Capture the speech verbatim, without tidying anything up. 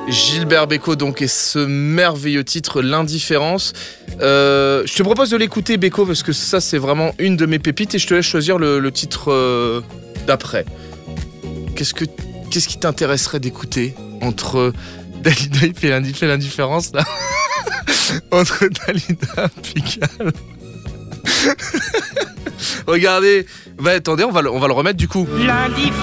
Gilbert Bécaud donc et ce merveilleux titre L'indifférence. Euh, je te propose de l'écouter Bécaud parce que ça c'est vraiment une de mes pépites et je te laisse choisir le, le titre euh, d'après. Qu'est-ce que qu'est-ce qui t'intéresserait d'écouter entre Dalida et l'indiff- l'indifférence là entre Dalida Pigalle. Regardez, bah attendez, on va le, on va le remettre du coup. L'indifférence.